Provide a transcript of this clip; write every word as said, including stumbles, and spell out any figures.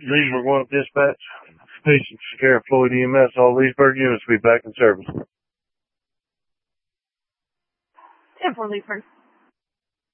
Leesburg one Dispatch. Station Sheriff Floyd E M S. All Leesburg units will be back in service. ten four Leesburg.